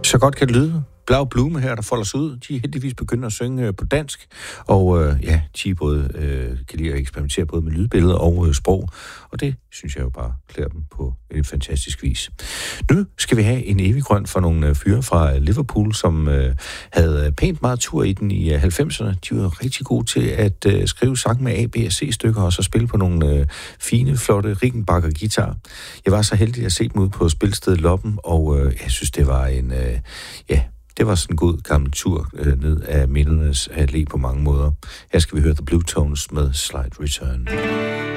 Så godt kan det lyde. Blau Blume her, der folder sig ud. De er heldigvis begyndt at synge på dansk, og de både kan lide at eksperimentere både med lydbilleder og sprog, og det synes jeg jo bare klæder dem på en fantastisk vis. Nu skal vi have en evig grøn for nogle fyre fra Liverpool, som havde pænt meget tur i den i 90'erne. De var rigtig gode til at skrive sang med A, B og C-stykker, og så spille på nogle fine, flotte Rickenbacker guitar. Jeg var så heldig at se dem ud på spilstedet Loppen, og jeg synes, det var en... Det var sådan en god gammel tur ned af mindernes allé på mange måder. Her skal vi høre The Blue Tones med Slight Return.